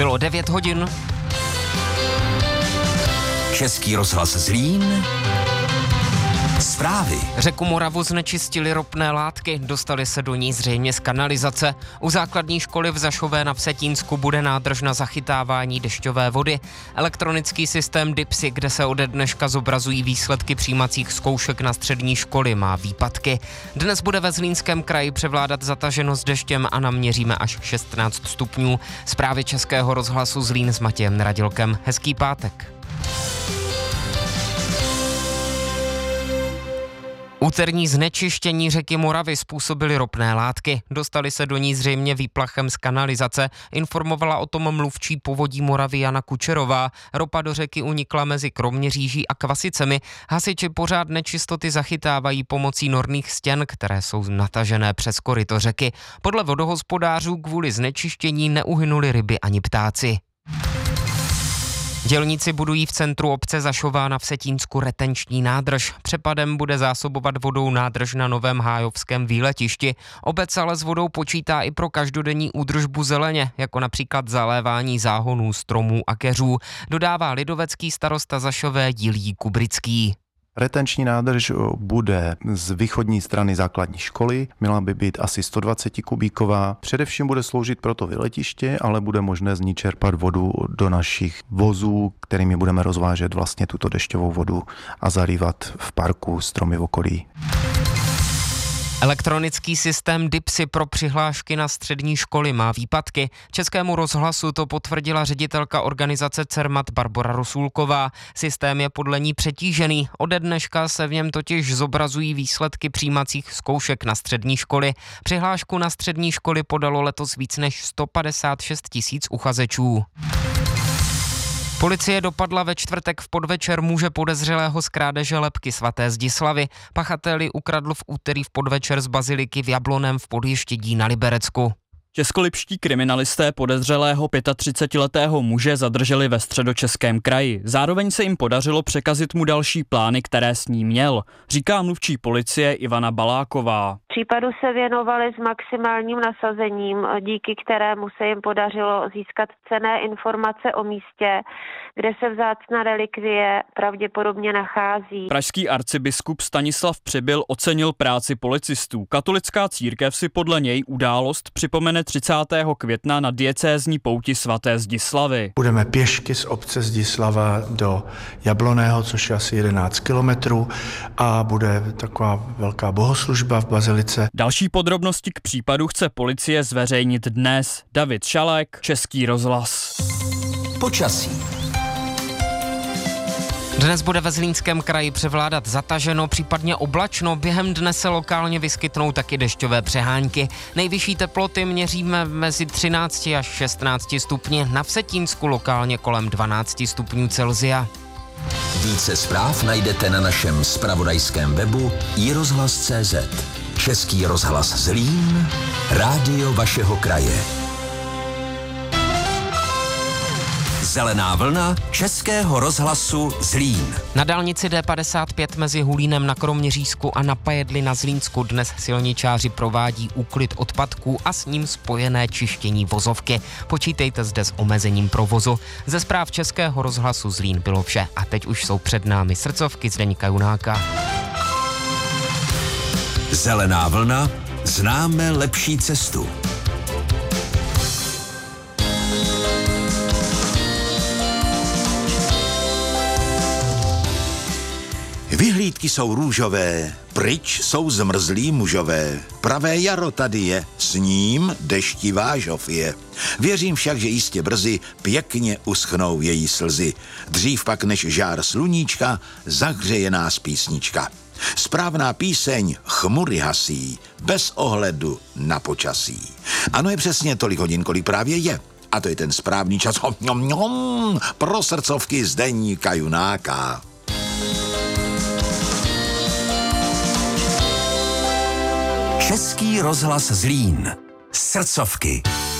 Bylo 9 hodin. Český rozhlas Zlín. Zprávy. Řeku Moravu znečistily ropné látky, dostaly se do ní zřejmě z kanalizace. U základní školy v Zašové na Vsetínsku bude nádrž na zachytávání dešťové vody. Elektronický systém DIPSI, kde se ode dneška zobrazují výsledky přijímacích zkoušek na střední školy, má výpadky. Dnes bude ve Zlínském kraji převládat zataženost deštěm a naměříme až 16 stupňů. Zprávy Českého rozhlasu Zlín s Matějem Radilkem. Hezký pátek. Úterní znečištění řeky Moravy způsobily ropné látky. Dostaly se do ní zřejmě výplachem z kanalizace, informovala o tom mluvčí Povodí Moravy Jana Kučerová. Ropa do řeky unikla mezi Kroměříží a Kvasicemi. Hasiči pořád nečistoty zachytávají pomocí norných stěn, které jsou natažené přes koryto řeky. Podle vodohospodářů kvůli znečištění neuhynuly ryby ani ptáci. Dělníci budují v centru obce Zašová na Vsetínsku retenční nádrž. Přepadem bude zásobovat vodou nádrž na Novém Hájovském výletišti. Obec ale s vodou počítá i pro každodenní údržbu zeleně, jako například zalévání záhonů, stromů a keřů, dodává lidovecký starosta Zašové Jiljí Kubrický. Retenční nádrž bude z východní strany základní školy, měla by být asi 120 kubíková. Především bude sloužit pro to vyletiště, ale bude možné z ní čerpat vodu do našich vozů, kterými budeme rozvážet vlastně tuto dešťovou vodu a zalívat v parku stromy v okolí. Elektronický systém DIPSI pro přihlášky na střední školy má výpadky. Českému rozhlasu to potvrdila ředitelka organizace CERMAT Barbora Rosulková. Systém je podle ní přetížený. Ode dneška se v něm totiž zobrazují výsledky přijímacích zkoušek na střední školy. Přihlášku na střední školy podalo letos víc než 156 000 uchazečů. Policie dopadla ve čtvrtek v podvečer muže podezřelého z krádeže lebky svaté Zdislavy. Pachateli ukradl v úterý v podvečer z baziliky v Jablonném v Podještědí na Liberecku. Českolipští kriminalisté podezřelého 35letého muže zadrželi ve Středočeském kraji. Zároveň se jim podařilo překazit mu další plány, které s ním měl, říká mluvčí policie Ivana Baláková. Případu se věnovali s maximálním nasazením, díky kterému se jim podařilo získat cenné informace o místě, kde se vzácná relikvie pravděpodobně nachází. Pražský arcibiskup Stanislav Přibyl ocenil práci policistů. Katolická církev si podle něj událost připomene 30. května na diecézní pouti svaté Zdislavy. Budeme pěšky z obce Zdislava do Jablonného, což je asi 11 kilometrů, a bude taková velká bohoslužba v bazilice. Další podrobnosti k případu chce policie zveřejnit dnes. David Šalek, Český rozhlas. Počasí. Dnes bude ve Zlínském kraji převládat zataženo, případně oblačno. Během dne se lokálně vyskytnou taky dešťové přehánky. Nejvyšší teploty měříme mezi 13 až 16 stupni, na Vsetínsku lokálně kolem 12 stupňů Celsia. Více zpráv najdete na našem zpravodajském webu iRozhlas.cz. Český rozhlas Zlín, rádio vašeho kraje. Zelená vlna Českého rozhlasu Zlín. Na dálnici D55 mezi Hulínem na Kroměřížsku a na Pajedli na Zlínsku dnes silničáři provádí úklid odpadků a s ním spojené čištění vozovky. Počítejte zde s omezením provozu. Ze zpráv Českého rozhlasu Zlín bylo vše a teď už jsou před námi srdcovky Zdeňka Junáka. Zelená vlna, známe lepší cestu. Vyhlídky jsou růžové, pryč jsou zmrzlí mužové. Pravé jaro tady je, s ním deštivá žofie. Věřím však, že jistě brzy pěkně uschnou její slzy. Dřív pak než žár sluníčka, zahřeje nás písnička. Správná píseň chmury hasí, bez ohledu na počasí. Ano, je přesně tolik hodin, kolik právě je. A to je ten správný čas pro srdcovky Zdeňka Junáka. Český rozhlas Zlín. Srdcovky.